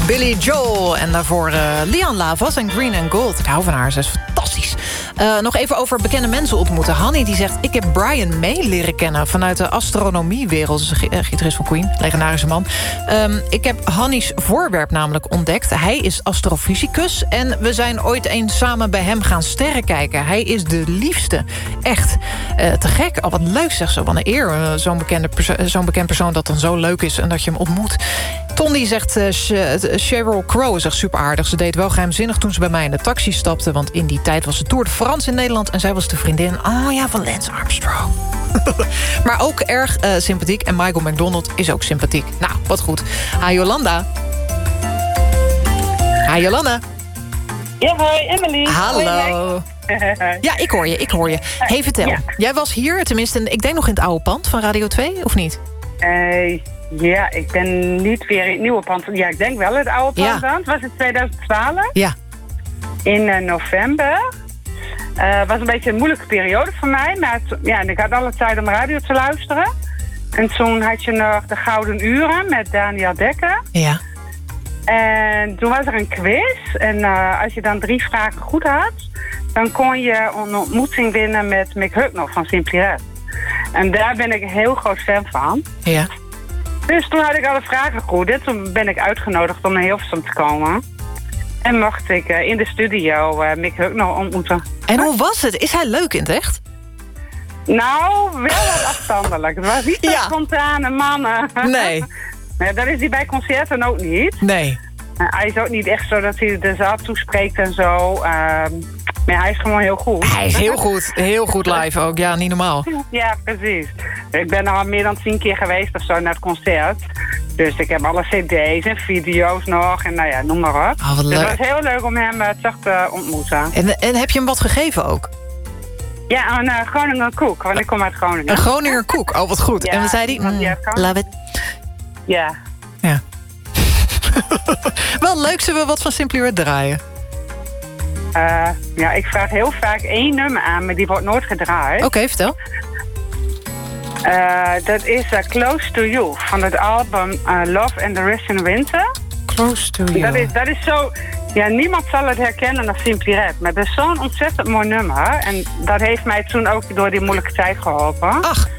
Billy Joel. En daarvoor Lian Lavas en Green and Gold. Ik hou van haar, ze is fantastisch. Nog even over bekende mensen ontmoeten. Hanny die zegt, ik heb Brian May leren kennen... vanuit de astronomiewereld. Dat is een gitarist van Queen, legendarische man. Ik heb Hanny's voorwerp namelijk ontdekt. Hij is astrofysicus en we zijn ooit eens samen bij hem gaan sterren kijken. Hij is de liefste. Echt. Te gek. Wat leuk, zegt ze. Wat een eer. Zo'n bekend persoon dat dan zo leuk is en dat je hem ontmoet. Tondi zegt, Sheryl Crow is echt super aardig. Ze deed wel geheimzinnig toen ze bij mij in de taxi stapte... want in die tijd was de Tour de France in Nederland... en zij was de vriendin van Lance Armstrong. Maar ook erg sympathiek. En Michael McDonald is ook sympathiek. Nou, wat goed. Hi Jolanda. Hi Jolanda. Ja, hoi Emily. Hallo. Ja, ik hoor je. Hey, vertel. Ja. Jij was hier, tenminste, ik denk nog in het oude pand van Radio 2, of niet? Ja, ik ben niet weer in het nieuwe pand. Ja, ik denk wel het oude pand dan. Het was in 2012. Ja. In november. Het was een beetje een moeilijke periode voor mij. Maar en ik had alle tijd om radio te luisteren. En toen had je nog de Gouden Uren met Daniel Dekker. Ja. En toen was er een quiz. En als je dan 3 vragen goed had... dan kon je een ontmoeting winnen met Mick Hucknall van Simply Red. En daar ben ik een heel groot fan van. Ja. Dus toen had ik alle vragen goed. En toen ben ik uitgenodigd om naar Hilversum te komen. En mocht ik in de studio Mick Hucknall ontmoeten. En hoe was het? Is hij leuk in het echt? Nou, wel wat afstandelijk. Het was niet zo spontane mannen. Nee. Nee, dat is hij bij concerten ook niet. Nee. Hij is ook niet echt zo dat hij de zaal toespreekt en zo. Maar hij is gewoon heel goed. Hij is heel goed. Heel goed live ook. Ja, niet normaal. Ja, precies. Ik ben al meer dan 10 keer geweest of zo naar het concert. Dus ik heb alle cd's en video's nog. En noem maar op. Oh, wat leuk. Dus het was heel leuk om hem toch te ontmoeten. En heb je hem wat gegeven ook? Ja, een Groninger koek. Want ik kom uit Groningen. Een Groninger koek. Oh, wat goed. Ja, en wat zei hij? Love it. Ja. Ja. Wel leuk, zullen we wat van Simply Red draaien? Ik vraag heel vaak 1 nummer aan, maar die wordt nooit gedraaid. Oké, vertel. Dat is Close to You van het album Love and the Rest in Winter. Close to You. Dat is zo... Ja, niemand zal het herkennen als Simply Red. Maar dat is zo'n ontzettend mooi nummer. En dat heeft mij toen ook door die moeilijke tijd geholpen. Ach.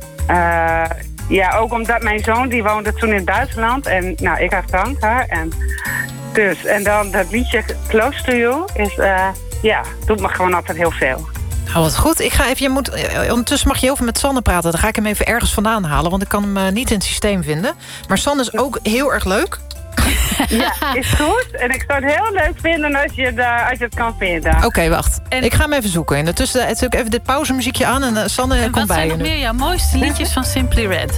Ja, ook omdat mijn zoon, die woonde toen in het buitenland. En ik had kanker. En dan dat liedje Close to You is... doet me gewoon altijd heel veel. Oh, wat goed. Ik ga even, ondertussen mag je heel veel met Sanne praten. Dan ga ik hem even ergens vandaan halen, want ik kan hem niet in het systeem vinden. Maar Sanne is ook heel erg leuk. Ja, is goed. En ik zou het heel leuk vinden als je het kan vinden. Oké, wacht. Ik ga hem even zoeken. In de tussentijd zet ik even dit pauzemuziekje aan en Sanne komt bij je. Wat zijn nog meer jouw mooiste liedjes van Simply Red?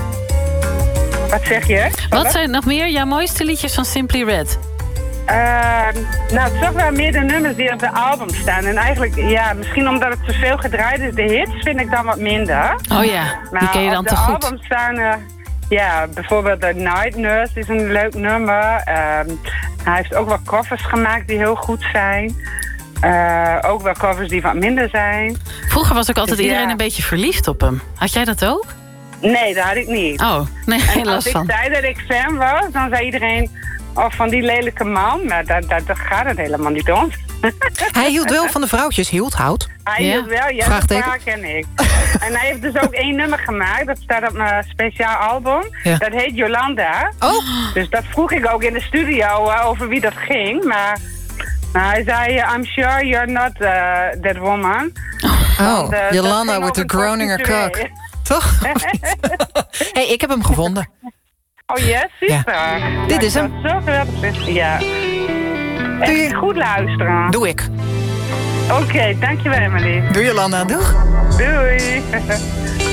Wat zeg je? Wat zijn nog meer jouw mooiste liedjes van Simply Red? Het is toch wel meer de nummers die op de album staan. En eigenlijk, misschien omdat het te veel gedraaid is, de hits vind ik dan wat minder. Oh ja, die ken je dan te goed. Op de album staan... bijvoorbeeld The Night Nurse is een leuk nummer. Hij heeft ook wel covers gemaakt die heel goed zijn. Ook wel covers die wat minder zijn. Vroeger was ook altijd iedereen een beetje verliefd op hem. Had jij dat ook? Nee, dat had ik niet. Oh, nee, geen last van. Als ik zei dat ik fan was, dan zei iedereen... Oh, van die lelijke man, maar daar gaat het helemaal niet om. Hij hield wel van de vrouwtjes, houdt. Hij hield wel, ja, dat ken ik. En hij heeft dus ook 1 nummer gemaakt, dat staat op mijn speciaal album. Ja. Dat heet Jolanda. Oh. Dus dat vroeg ik ook in de studio over wie dat ging, maar... hij zei, I'm sure you're not that woman. Oh, Jolanda with the Groninger cock. Toch? Hey, ik heb hem gevonden. Oh yes, super. Ja. Dit is hem. Zo geweldig. Ja. Echt goed luisteren. Doe ik. Oké, dankjewel Emily. Doei Jolanda, doeg. Doei.